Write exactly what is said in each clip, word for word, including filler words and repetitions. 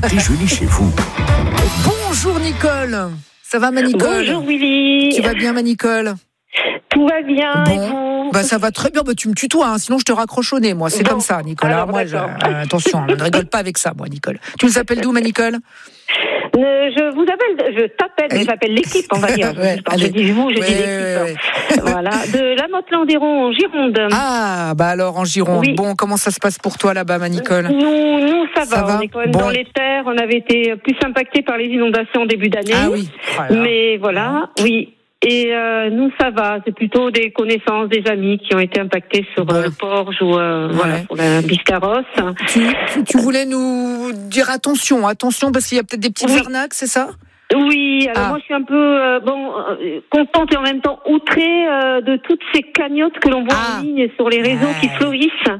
déjeuner chez vous. Bonjour Nicole. Ça va ma Nicole? Bonjour Willy. Tu vas bien ma Nicole? Tout va bien. Bon. Et vous? Bah ça va très bien, bah, tu me tutoies, hein, sinon je te raccroche au nez, moi, c'est Bon. comme ça, Nicole. Alors, moi, je, d'accord. euh, attention, je ne rigole pas avec ça, moi, Nicole. Tu nous appelles d'où, ma Nicole? Euh, je vous appelle, je t'appelle, mais j'appelle l'équipe, on va dire. Ouais, Quand allez. je dis vous, je Ouais, dis l'équipe. ouais, ouais. Voilà, de la Motte-Landéron en Gironde. Ah, bah alors en Gironde. Oui. Bon, comment ça se passe pour toi là-bas, ma Nicole? Nous, nous ça, Ça va. va On est quand même Bon. dans les terres. On avait été plus impactés par les inondations en début d'année. Ah oui. Oh là là. Mais voilà, oui. Et euh, nous, ça va. C'est plutôt des connaissances, des amis qui ont été impactés sur Bon. euh, le Porge ou euh, Ouais. voilà, pour la Biscarrosse. Tu, tu, tu voulais nous dire attention, attention, parce qu'il y a peut-être des petites Oui. arnaques, c'est ça? Oui, alors Ah. moi je suis un peu euh, bon euh, contente et en même temps outrée euh, de toutes ces cagnottes que l'on voit Ah. en ligne sur les réseaux Ouais. qui fleurissent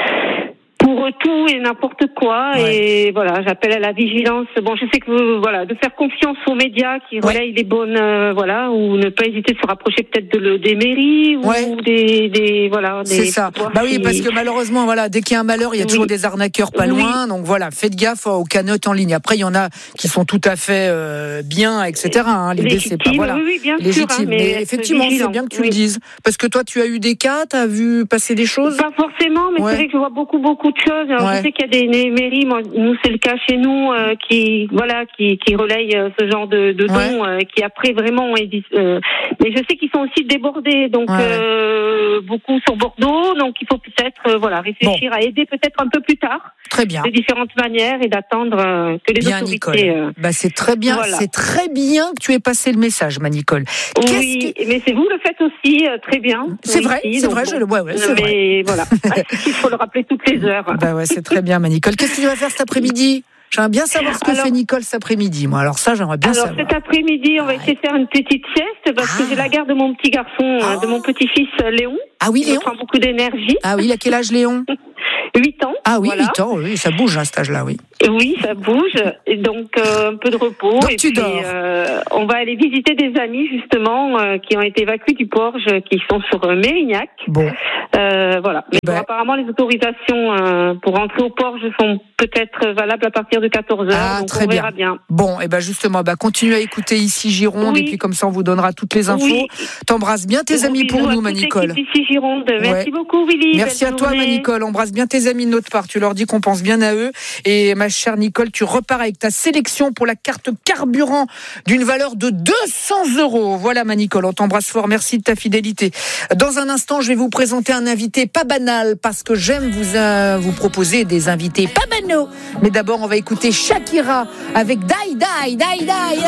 pour tout et n'importe quoi. Ouais. Et voilà, j'appelle à la vigilance. Bon, je sais que euh, voilà, de faire confiance aux médias qui Ouais. relayent les bonnes, euh, voilà, ou ne pas hésiter de se rapprocher peut-être de le, des mairies Ouais. ou des, des voilà. Des, C'est ça. pour voir Bah oui, si- parce que malheureusement, voilà, dès qu'il y a un malheur, il y a Oui. toujours des arnaqueurs pas Oui. loin. Donc voilà, faites gaffe aux cagnottes en ligne. Après, il y en a qui sont tout à fait euh, bien, et cetera. Hein. L'idée, c'est pas légitimes, voilà. oui, oui, bien sûr. Légitime. hein, mais mais être effectivement, c'est vigilant. bien que tu Oui. le dises. Parce que toi, tu as eu des cas, tu as vu passer des choses? Pas forcément, mais Ouais. c'est vrai que je vois beaucoup, beaucoup de choses. Alors, Ouais. je sais qu'il y a des, des mairies, moi, nous, c'est le cas chez nous, euh, qui, voilà, qui, qui relayent euh, ce genre de, de dons, Ouais. euh, qui après vraiment, ont été- euh, mais je sais qu'ils sont aussi débordés, donc Ouais. euh, beaucoup sur Bordeaux, donc il faut peut-être, euh, voilà, réfléchir à aider peut-être un peu plus tard, Très bien. de différentes manières, et d'attendre euh, que les Bien, Nicole. autorités. euh, Bah, c'est très bien, voilà. c'est très bien que tu aies passé le message, ma Nicole. Qu'est-ce Oui, que- mais c'est vous le faites aussi euh, très bien. C'est vous vrai, ici, c'est donc vrai, bon. je le- ouais, ouais, c'est vrai. Mais voilà, il faut le rappeler toutes les heures. Bah ouais, c'est très bien, ma Nicole. Qu'est-ce que tu vas faire cet après-midi? J'aimerais bien savoir ce que Alors- fait Nicole cet après-midi, moi. Alors ça, j'aimerais bien Alors savoir. cet après-midi, on va essayer de faire une petite sieste parce que Ah. j'ai la garde de mon petit garçon, euh, Ah. de mon petit-fils euh, Léon. Ah oui, Il me Léon? prend beaucoup d'énergie. Ah oui, il a quel âge, Léon? huit ans. Ah oui, voilà. huit ans, oui, ça bouge à cet âge-là, oui. Et oui, ça bouge. Et donc euh, un peu de repos. Donc et tu puis dors. euh, on va aller visiter des amis justement euh, qui ont été évacués du Porge, qui sont sur euh, Mérignac. Bon, Euh, voilà. Mais Ben- bon, apparemment les autorisations euh, pour entrer au Porge sont peut-être valables à partir de quatorze heures. Ah, donc très on verra bien. bon, et ben justement, bah continue à écouter ici Gironde, Oui. et puis comme ça, on vous donnera toutes les infos. Oui. T'embrasses bien tes Gros amis pour bisous à nous, ma toute Nicole. l'équipe d'ici Gironde. Merci Ouais. beaucoup, Willy. Merci Belle à toi, ma journée. Nicole. Embrasse bien tes amis de notre part. Tu leur dis qu'on pense bien à eux. Et ma chère Nicole, tu repars avec ta sélection pour la carte carburant d'une valeur de deux cents euros. Voilà, ma Nicole. On t'embrasse fort. Merci de ta fidélité. Dans un instant, je vais vous présenter un invité pas banal parce que j'aime vous, euh, vous proposer des invités pas banaux. Mais d'abord, on va écouter Shakira avec Die Die Die Die.